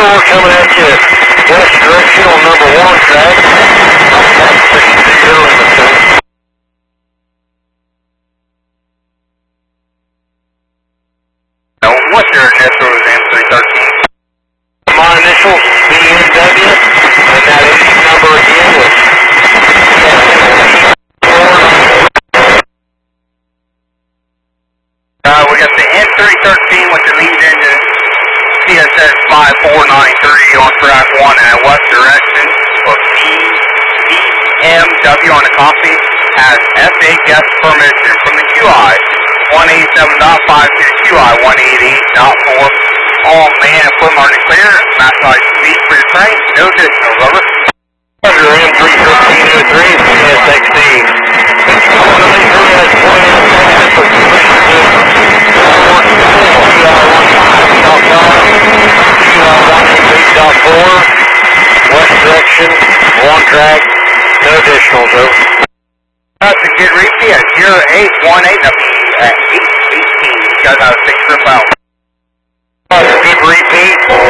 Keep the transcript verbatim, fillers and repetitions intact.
four coming at you west direction on number one track. That's six zero in the two. Now, what's your address for M three thirteen? My initials, B N W, and that engine number again was Uh, we got the M three thirteen with the lead engine C S S five four nine three on track one in a west direction for B M W on the copy has F A guest permission from the Q I one eighty-seven point five to the Q I one eighty-eight point four. All man and foot marking clear. Maximize speed for your train. No additional, rubber. Under M three thirteen oh three, C S X D. It's going to be through that point in time for permission to Q I one eighty-eight point four, west direction, one track, no additionals, over. That's a good repeat at zero eight one eight, that'll be at eight eighteen. You guys have a six trip out. That's a good repeat.